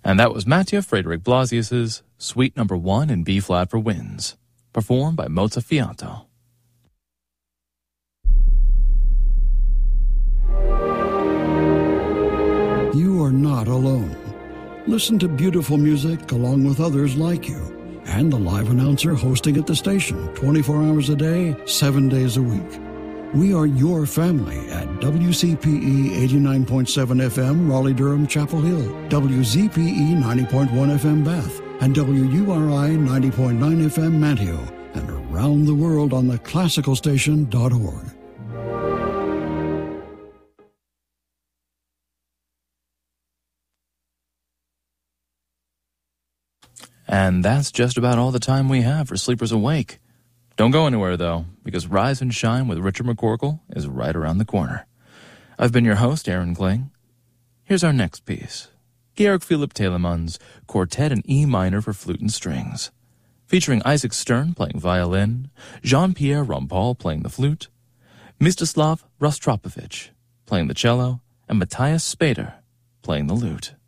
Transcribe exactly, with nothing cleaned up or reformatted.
And that was Mattia Frederick Blasius's Suite Number One in B-flat for winds, performed by Mozzafiato. You are not alone. Listen to beautiful music along with others like you, and the live announcer hosting at the station twenty-four hours a day, seven days a week. We are your family at W C P E eighty-nine point seven F M, Raleigh-Durham, Chapel Hill, W Z P E ninety point one F M, Bath, and W U R I ninety point nine F M, Manteo, and around the world on the classical station dot org. And that's just about all the time we have for Sleepers Awake. Don't go anywhere, though, because Rise and Shine with Richard McCorkle is right around the corner. I've been your host, Aaron Kling. Here's our next piece. Georg Philipp Telemann's Quartet in E minor for flute and strings, featuring Isaac Stern playing violin, Jean-Pierre Rampal playing the flute, Mstislav Rostropovich playing the cello, and Matthias Spader playing the lute.